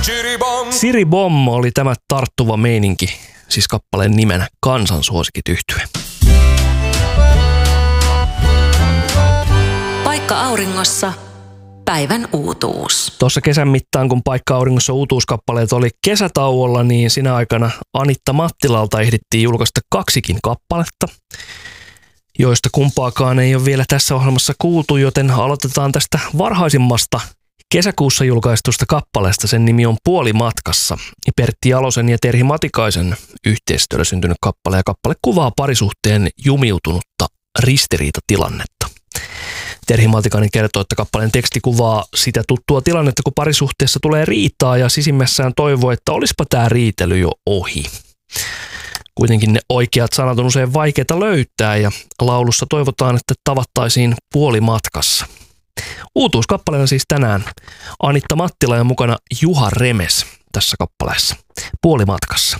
Siri Bom oli tämä tarttuva meininki, siis kappaleen nimenä Kansansuosikit -yhtye. Paikka auringossa, päivän uutuus. Tuossa kesän mittaan, kun Paikka auringossa uutuuskappaleet oli kesätauolla, niin sinä aikana Anitta Mattilalta ehdittiin julkaista 2 kappaletta, joista kumpaakaan ei ole vielä tässä ohjelmassa kuultu, joten aloitetaan tästä varhaisimmasta kesäkuussa julkaistusta kappaleesta. Sen nimi on Puolimatkassa. Pertti Jalosen ja Terhi Matikaisen yhteistyöllä syntynyt kappale, ja kappale kuvaa parisuhteen jumiutunutta ristiriitatilannetta. Terhi Matikainen kertoo, että kappaleen teksti kuvaa sitä tuttua tilannetta, kun parisuhteessa tulee riitaa ja sisimmässään toivoo, että olispa tämä riitely jo ohi. Kuitenkin ne oikeat sanat on usein vaikeita löytää, ja laulussa toivotaan, että tavattaisiin puolimatkassa. Uutuuskappaleena siis tänään Anitta Mattila ja mukana Juha Remes tässä kappaleessa Puolimatkassa.